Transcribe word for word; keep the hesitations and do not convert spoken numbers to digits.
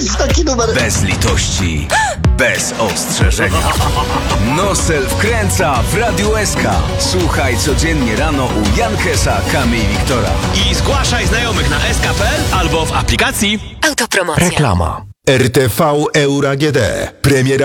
wymyślić taki numer. Bez litości, bez ostrzeżenia. Nosel wkręca w Radiu S K. Słuchaj codziennie rano u Jankesa, Kamy i Wiktora. I zgłaszaj znajomych na s k kropka p l albo w aplikacji. Autopromocja. Reklama. R T V Euro A G D. Premiera